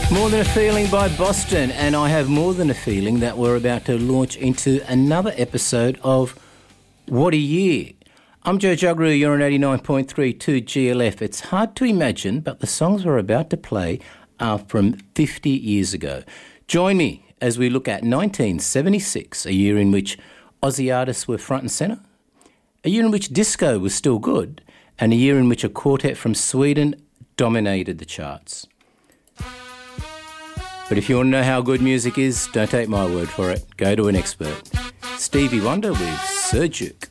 More Than a Feeling by Boston, and I have more than a feeling that we're about to launch into another episode of What a Year. I'm Joe Juggeroo, you're on 89.32 GLF. It's hard to imagine, but the songs we're about to play are from 50 years ago. Join me as we look at 1976, a year in which Aussie artists were front and centre, a year in which disco was still good, and a year in which a quartet from Sweden dominated the charts. But if you want to know how good music is, don't take my word for it. Go to an expert. Stevie Wonder with Sir Duke.